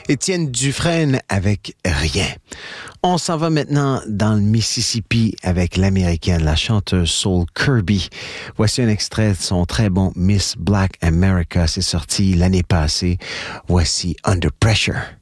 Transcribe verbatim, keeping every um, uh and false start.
Étienne Dufresne avec Rien. On s'en va maintenant dans le Mississippi avec l'américaine, la chanteuse soul Kirby. Voici un extrait de son très bon Miss Black America. C'est sorti l'année passée. Voici Under Pressure.